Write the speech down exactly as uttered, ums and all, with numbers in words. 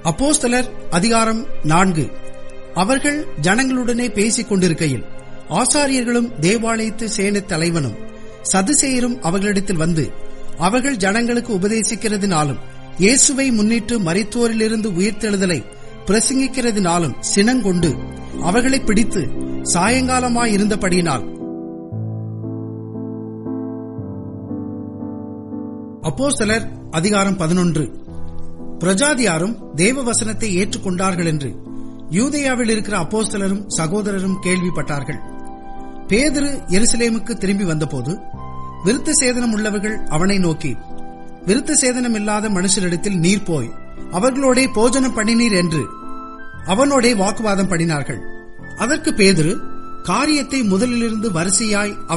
அப்போஸ்தலர் அதிகாரம் நான்கு. அவர்கள் ஜனங்களுடனே பேசிக் கொண்டிருக்கையில் ஆசாரியர்களும் தேவாலயத்து சேனைத் தலைவனும் சதுசேயரும் அவர்களிடத்தில் வந்து, அவர்கள் ஜனங்களுக்கு உபதேசிக்கிறதினாலும் இயேசுவை முன்னிட்டு மரித்தோரிலிருந்து உயிர்த்தெழுதலை பிரசங்கிக்கிறதினாலும் சினங்கொண்டு அவர்களை பிடித்து சாயங்காலமாயிருந்தபடியினால் அப்போஸ்தலர் அதிகாரம் பதினொன்று. பிரஜாதியாரும் தேவ வசனத்தை ஏற்றுக்கொண்டார்கள் என்று யூதேயாவில் இருக்கிற அப்போஸ்தலரும் சகோதரரும் கேள்விப்பட்டார்கள். பேதுரு எருசலேமுக்கு திரும்பி வந்தபோது விருத்த சேதனம் உள்ளவர்கள் அவனை நோக்கி, விருத்த சேதனம் இல்லாத மனுஷரிடத்தில் நீர் போய் அவர்களோடே போஜனம் பண்ணினீர் என்று அவனோடே வாக்குவாதம் பண்ணினார்கள். அதற்கு பேதுரு காரியத்தை முதலிலிருந்து வரிசையாய்